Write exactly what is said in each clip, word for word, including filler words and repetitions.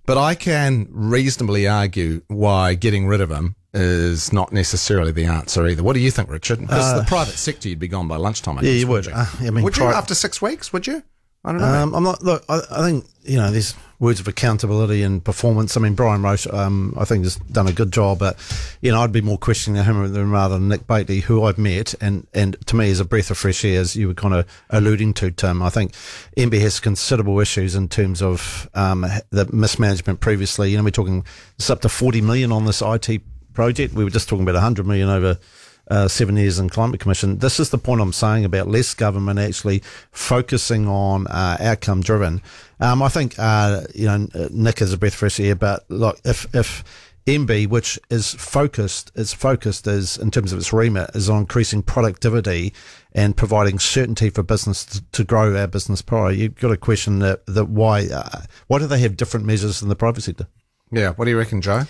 But I can reasonably argue why getting rid of him is not necessarily the answer either. What do you think, Richard? Because uh, the private sector, you'd be gone by lunchtime. I yeah, guess, you would. You? Uh, I mean, would pri- you after six weeks? Would you? I don't know. Um, I'm not. Look, I, I think you know there's words of accountability and performance. I mean, Brian Roche, um, I think has done a good job, but you know, I'd be more questioning him than rather than Nick Bately, who I've met, and and to me is a breath of fresh air, as you were kind of alluding to, Tim. I think M B has considerable issues in terms of um, the mismanagement previously. You know, we're talking it's up to forty million on this I T project. We were just talking about one hundred million over Uh, seven years in Climate Commission. This is the point I'm saying about less government actually focusing on uh, outcome driven. Um, I think, uh, you know, Nick is a breath of fresh air, but look, if, if M B, which is focused, is focused is in terms of its remit, is on increasing productivity and providing certainty for business to, to grow our business prior, you've got to question that, that why, uh, why do they have different measures in the private sector? Yeah. What do you reckon, Joe?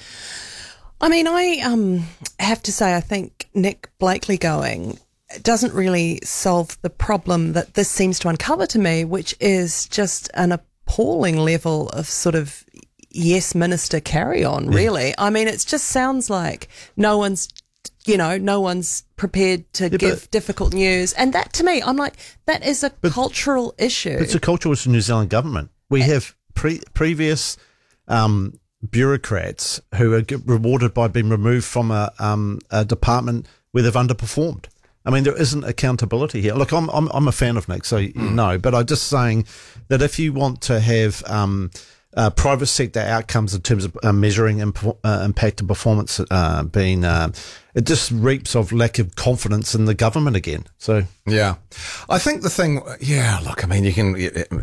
I mean, I um, have to say, I think Nick Bately going doesn't really solve the problem that this seems to uncover to me, which is just an appalling level of sort of yes minister carry on, really. Yeah. I mean, it just sounds like no one's, you know, no one's prepared to yeah, give difficult news. And that, to me, I'm like, that is a cultural issue. It's a cultural issue in New Zealand government. We and, have pre- previous... Um, bureaucrats who are rewarded by being removed from a, um, a department where they've underperformed. I mean, there isn't accountability here. Look, I'm I'm, I'm a fan of Nick, so mm. you know, but I'm just saying that if you want to have um, uh, private sector outcomes in terms of uh, measuring imp- uh, impact and performance uh, being, uh, it just reaps of lack of confidence in the government again. So yeah, I think the thing, yeah, look, I mean, you can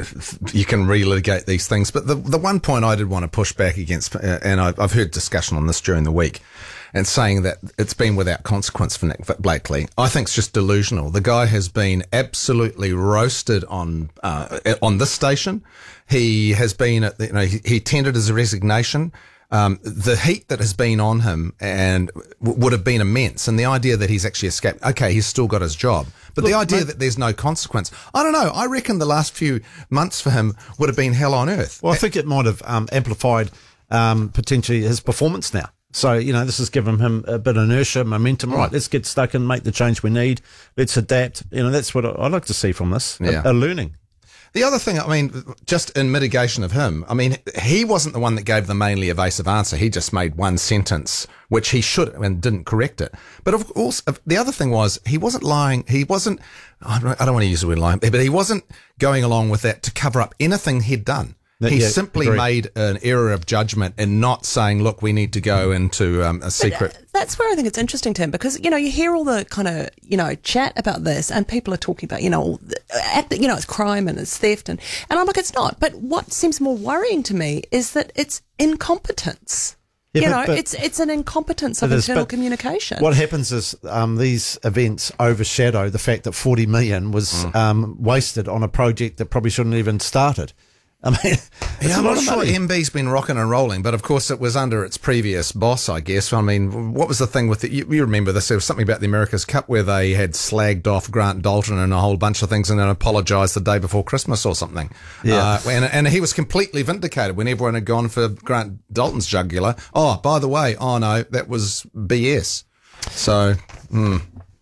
you can relitigate these things, but the the one point I did want to push back against, uh, and I've, I've heard discussion on this during the week, and saying that it's been without consequence for Nick Bately, I think it's just delusional. The guy has been absolutely roasted on uh, on this station. He has been, you know, he, he tendered his resignation. Um, the heat that has been on him and w- would have been immense, and the idea that he's actually escaped. Okay, he's still got his job, but Look, the idea mate, that there's no consequence. I don't know. I reckon the last few months for him would have been hell on earth. Well, I think it might have um, amplified um, potentially his performance now. So, you know, this has given him a bit of inertia, momentum. Right, let's get stuck and make the change we need. Let's adapt. You know, that's what I'd like to see from this, yeah. a, a learning. The other thing, I mean, just in mitigation of him, I mean, he wasn't the one that gave the mainly evasive answer. He just made one sentence, which he should and didn't correct it. But of course, the other thing was he wasn't lying. He wasn't, I don't, I don't want to use the word lying, but he wasn't going along with that to cover up anything he'd done. He yeah, simply agreed. made an error of judgment in not saying, look, we need to go into um, a secret. But, uh, that's where I think it's interesting, Tim, because, you know, you hear all the kind of, you know, chat about this and people are talking about, you know, at the, you know, it's crime and it's theft. And, and I'm like, it's not. But what seems more worrying to me is that it's incompetence. Yeah, you but, know, but it's it's an incompetence of is, internal communication. What happens is um, these events overshadow the fact that forty million was mm. um, wasted on a project that probably shouldn't even started. I mean, yeah, I'm not sure M B's been rocking and rolling, but of course it was under its previous boss, I guess. I mean, what was the thing with the, you, you remember this, there was something about the America's Cup where they had slagged off Grant Dalton and a whole bunch of things and then apologised the day before Christmas or something. Yeah. Uh, and, and he was completely vindicated when everyone had gone for Grant Dalton's jugular. Oh, by the way, oh no, that was B S. So, hmm.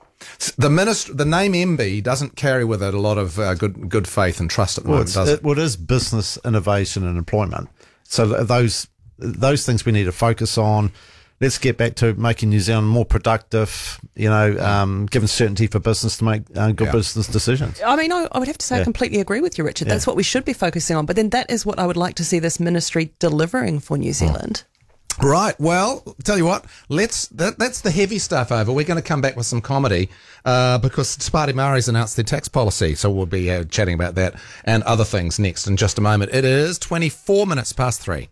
The minister, the name M B doesn't carry with it a lot of uh, good good faith and trust at the well, moment, does it? it? Well, it is business, innovation and employment. So those those things we need to focus on. Let's get back to making New Zealand more productive, you know, um, giving certainty for business to make uh, good yeah. business decisions. I mean, I, I would have to say yeah. I completely agree with you, Richard. That's yeah. what we should be focusing on. But then that is what I would like to see this ministry delivering for New Zealand. Oh. Right. Well, tell you what, let's, that, that's the heavy stuff over. We're going to come back with some comedy, uh, because Te Pāti Māori's announced their tax policy. So we'll be uh, chatting about that and other things next in just a moment. It is twenty-four minutes past three.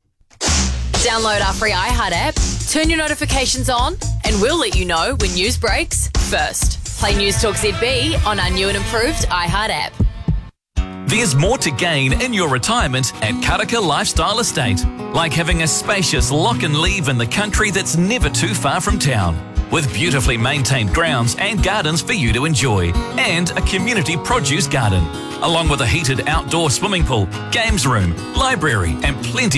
Download our free iHeart app, turn your notifications on, and we'll let you know when news breaks first. Play News Talk Z B on our new and improved iHeart app. There's more to gain in your retirement at Karaka Lifestyle Estate, like having a spacious lock and leave in the country that's never too far from town, with beautifully maintained grounds and gardens for you to enjoy, and a community produce garden, along with a heated outdoor swimming pool, games room, library, and plenty